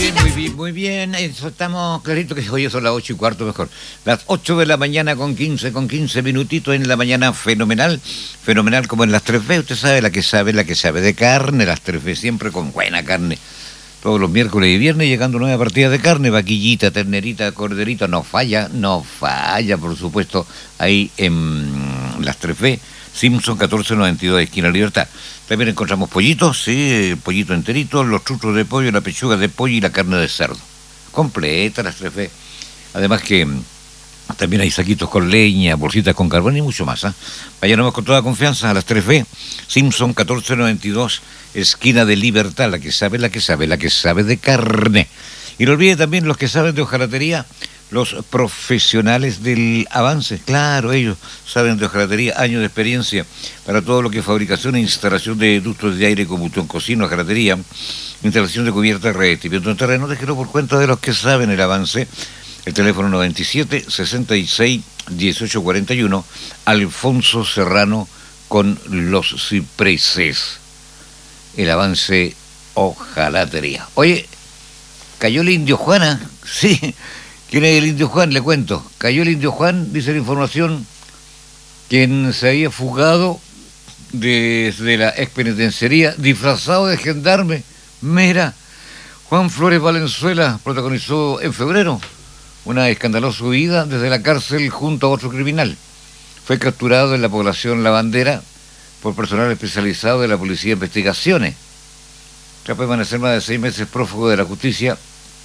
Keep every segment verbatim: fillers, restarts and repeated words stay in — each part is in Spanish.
bien, muy bien, muy bien. Eso estamos clarito que hoy son las ocho y cuarto mejor. Las ocho de la mañana con quince, con quince minutitos en la mañana, fenomenal. Fenomenal como en las tres B, usted sabe, la que sabe, la que sabe de carne, las tres B siempre con buena carne. Todos los miércoles y viernes llegando nueva partida de carne, vaquillita, ternerita, corderita, no falla, no falla, por supuesto, ahí en las tres B, Simpson catorce noventa y dos, esquina Libertad. También encontramos pollitos, sí, pollito enterito, los truchos de pollo, la pechuga de pollo y la carne de cerdo. Completa las tres B. Además que también hay saquitos con leña, bolsitas con carbón y mucho más. ¿eh? Vaya nomás con toda confianza a las tres B, Simpson catorce noventa y dos, esquina de Libertad, la que sabe, la que sabe, la que sabe de carne. Y no olvide también los que saben de hojalatería, los profesionales del avance, claro, ellos saben de hojalatería, años de experiencia para todo lo que es fabricación e instalación de ductos de aire, combustión, cocina, hojalatería, instalación de cubiertas, revestimiento en terreno, déjelo por cuenta de los que saben el avance. El teléfono noventa y siete, sesenta y seis, dieciocho cuarenta y uno, Alfonso Serrano con los cipreses. El avance hojalatería. Oye, cayó el Indio Juana, sí. ¿Quién es el Indio Juan? Le cuento. Cayó el Indio Juan, dice la información, quien se había fugado desde la expenitenciaría disfrazado de gendarme. Mira, Juan Flores Valenzuela protagonizó en febrero una escandalosa huida desde la cárcel junto a otro criminal. Fue capturado en la población La Bandera por personal especializado de la Policía de Investigaciones. Tras permanecer más de seis meses prófugo de la justicia,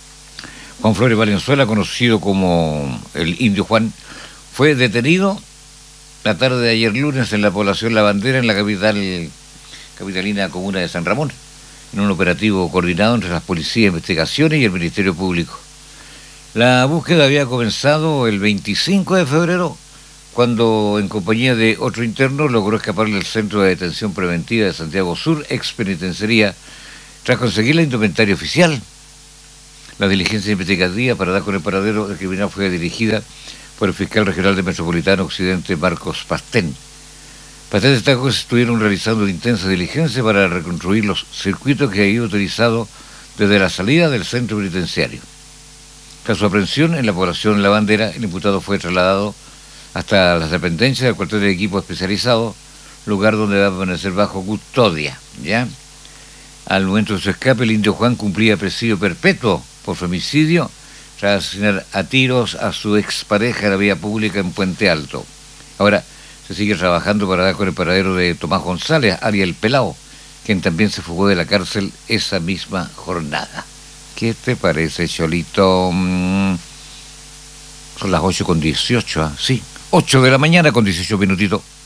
Juan Flores Valenzuela, conocido como el Indio Juan, fue detenido la tarde de ayer lunes en la población La Bandera, en la capital capitalina comuna de San Ramón, en un operativo coordinado entre las policías de investigaciones y el Ministerio Público. La búsqueda había comenzado el veinticinco de febrero, cuando en compañía de otro interno logró escapar del Centro de Detención Preventiva de Santiago Sur, ex penitenciaría, tras conseguir la indumentaria oficial. La diligencia investigativa para dar con el paradero del criminal fue dirigida por el fiscal regional de Metropolitano Occidente, Marcos Pastén. Pastén destacó que se estuvieron realizando intensa diligencia para reconstruir los circuitos que había utilizado desde la salida del centro penitenciario. Tras su aprehensión en la población La Bandera, el imputado fue trasladado hasta las dependencias del cuartel de equipo especializado, lugar donde va a permanecer bajo custodia, ¿ya? Al momento de su escape, el Indio Juan cumplía presidio perpetuo por femicidio tras asesinar a tiros a su expareja en la vía pública en Puente Alto. Ahora se sigue trabajando para dar con el paradero de Tomás González, alias El Pelao, quien también se fugó de la cárcel esa misma jornada. ¿Qué te parece, Cholito? Mm, son las ocho con dieciocho, ¿eh? Sí, ocho de la mañana con dieciocho minutitos.